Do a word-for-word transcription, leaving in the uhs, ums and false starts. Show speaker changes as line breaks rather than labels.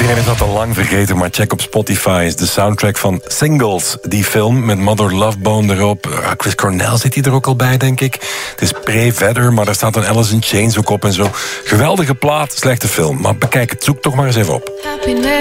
Iedereen heeft dat al lang vergeten, maar check op Spotify is de soundtrack van Singles. Die film met Mother Love Bone erop. Chris Cornell zit hij er ook al bij, denk ik. Het is pre-Vedder, maar daar staat een Alice in Chains ook op en zo. Geweldige plaat, slechte film. Maar bekijk het, zoek toch maar eens even op.